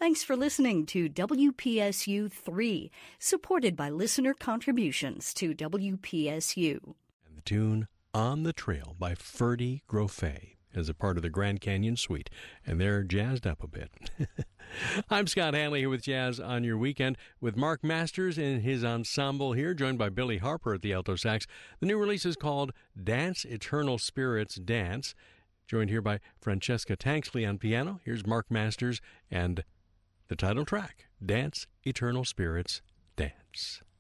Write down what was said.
Thanks for listening to WPSU 3, supported by listener contributions to WPSU. And the tune On the Trail by Ferdy Grofé is a part of the Grand Canyon Suite, and they're jazzed up a bit. I'm Scott Hanley here with Jazz on Your Weekend with Mark Masters and his ensemble here, joined by Billy Harper at the alto sax. The new release is called Dance Eternal Spirits Dance, joined here by Francesca Tanksley on piano. Here's Mark Masters and the title track, Dance Eternal Spirits Dance.